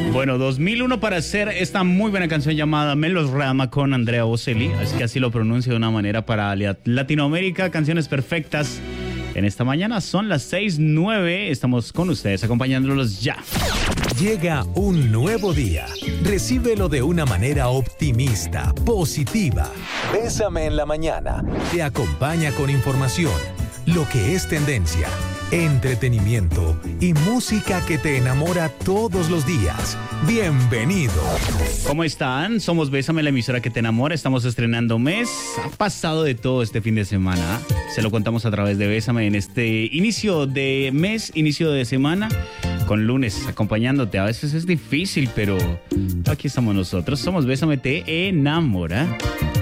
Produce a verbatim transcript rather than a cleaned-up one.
Bueno, dos mil uno para hacer esta muy buena canción llamada Melodrama con Andrea Bocelli, así que así lo pronuncio de una manera para Latinoamérica, canciones perfectas. En esta mañana son las seis nueve, estamos con ustedes acompañándolos ya. Llega un nuevo día. Recíbelo de una manera optimista, positiva. Bésame en la mañana. Te acompaña con información, lo que es tendencia, entretenimiento y música que te enamora todos los días. Bienvenido. ¿Cómo están? Somos Bésame, la emisora que te enamora. Estamos estrenando mes. Ha pasado de todo este fin de semana. Se lo contamos a través de Bésame en este inicio de mes, inicio de semana, con lunes acompañándote. A veces es difícil, pero aquí estamos nosotros. Somos Bésame, te enamora.